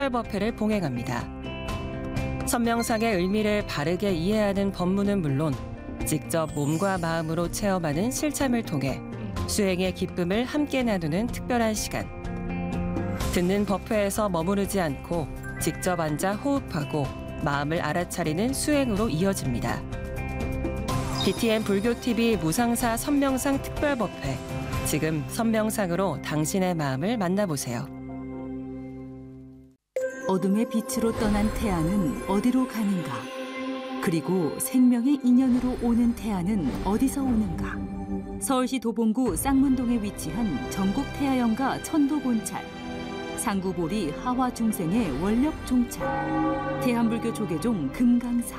특별법회를 봉행합니다. 선명상의 의미를 바르게 이해하는 법문은 물론 직접 몸과 마음으로 체험하는 실참을 통해 수행의 기쁨을 함께 나누는 특별한 시간. 듣는 법회에서 머무르지 않고 직접 앉아 호흡하고 마음을 알아차리는 수행으로 이어집니다. BTN 불교TV 무상사 선명상 특별법회. 지금 선명상으로 당신의 마음을 만나보세요. 어둠의 빛으로 떠난 태양은 어디로 가는가? 그리고 생명의 인연으로 오는 태양은 어디서 오는가? 서울시 도봉구 쌍문동에 위치한 전국 태아연가 천도본찰, 상구보리 하화중생의 원력 종찰, 대한불교 조계종 금강사.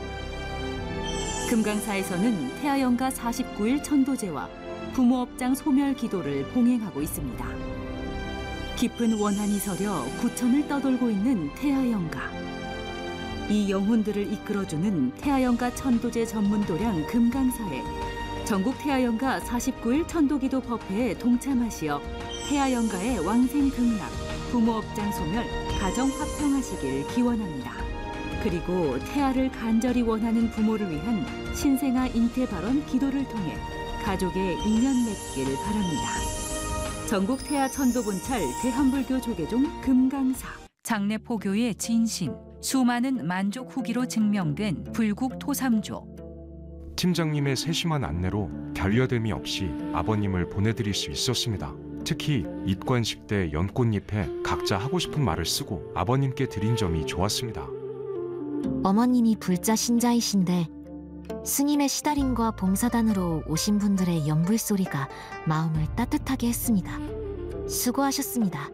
금강사에서는 태아연가 49일 천도제와 부모업장 소멸 기도를 봉행하고 있습니다. 깊은 원한이 서려 구천을 떠돌고 있는 태아연가. 이 영혼들을 이끌어주는 태아연가 천도제 전문 도량 금강사에 전국 태아연가 49일 천도기도 법회에 동참하시어 태아연가의 왕생극락, 부모업장 소멸, 가정 화평하시길 기원합니다. 그리고 태아를 간절히 원하는 부모를 위한 신생아 잉태 발언 기도를 통해 가족의 인연 맺길 바랍니다. 전국 태아 천도본찰 대한불교 조계종 금강사. 장례포교의 진심, 수많은 만족 후기로 증명된 불국 토삼조. 팀장님의 세심한 안내로 결여됨이 없이 아버님을 보내드릴 수 있었습니다. 특히 입관식 때 연꽃잎에 각자 하고 싶은 말을 쓰고 아버님께 드린 점이 좋았습니다. 어머님이 불자 신자이신데 스님의 시달림과 봉사단으로 오신 분들의 연불소리가 마음을 따뜻하게 했습니다. 수고하셨습니다.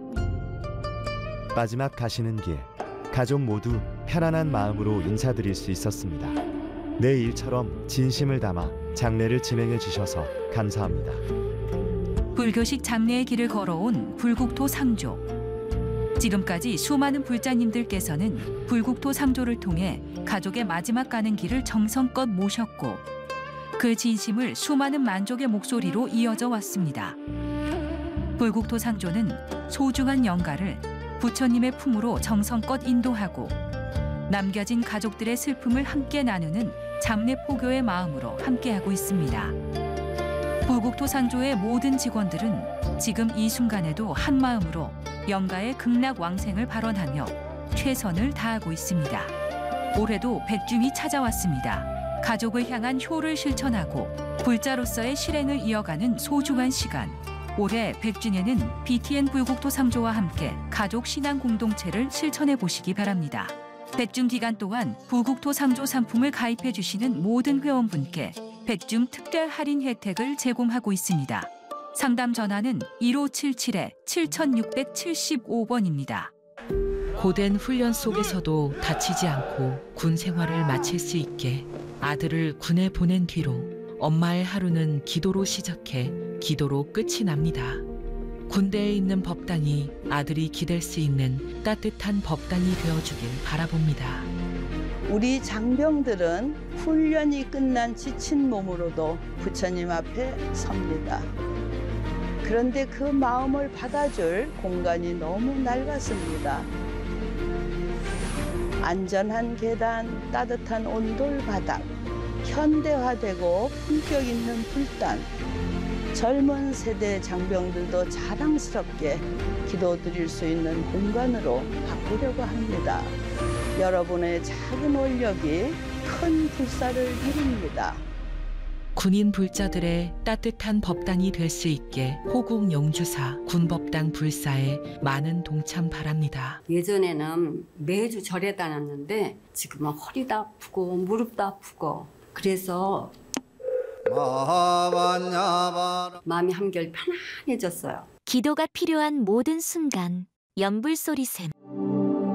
마지막 가시는 길, 가족 모두 편안한 마음으로 인사드릴 수 있었습니다. 내 일처럼 진심을 담아 장례를 진행해 주셔서 감사합니다. 불교식 장례의 길을 걸어온 불국토 상조. 지금까지 수많은 불자님들께서는 불국토 상조를 통해 가족의 마지막 가는 길을 정성껏 모셨고 그 진심을 수많은 만족의 목소리로 이어져 왔습니다. 불국토 상조는 소중한 영가를 부처님의 품으로 정성껏 인도하고 남겨진 가족들의 슬픔을 함께 나누는 장례포교의 마음으로 함께하고 있습니다. 불국토 상조의 모든 직원들은 지금 이 순간에도 한 마음으로 영가의 극락 왕생을 발언하며 최선을 다하고 있습니다. 올해도 백중이 찾아왔습니다. 가족을 향한 효를 실천하고 불자로서의 실행을 이어가는 소중한 시간. 올해 100주년은 BTN 불국토 상조와 함께 가족 신앙 공동체를 실천해 보시기 바랍니다. 100중 기간 동안 불국토 상조 상품을 가입해 주시는 모든 회원분께 100중 특별 할인 혜택을 제공하고 있습니다. 상담 전화는 1577-7675번입니다. 고된 훈련 속에서도 다치지 않고 군 생활을 마칠 수 있게 아들을 군에 보낸 뒤로 엄마의 하루는 기도로 시작해 기도로 끝이 납니다. 군대에 있는 법당이 아들이 기댈 수 있는 따뜻한 법당이 되어주길 바라봅니다. 우리 장병들은 훈련이 끝난 지친 몸으로도 부처님 앞에 섭니다. 그런데 그 마음을 받아줄 공간이 너무 낡았습니다. 안전한 계단, 따뜻한 온돌 바닥, 현대화되고 품격 있는 불단, 젊은 세대 장병들도 자랑스럽게 기도드릴 수 있는 공간으로 바꾸려고 합니다. 여러분의 작은 원력이 큰 불사를 이룹니다. 군인 불자들의 따뜻한 법당이 될 수 있게 호국 영주사 군법당 불사에 많은 동참 바랍니다. 예전에는 매주 절에 다녔는데 지금은 허리도 아프고 무릎도 아프고 그래서 마음이 한결 편안해졌어요. 기도가 필요한 모든 순간 연불소리 샘.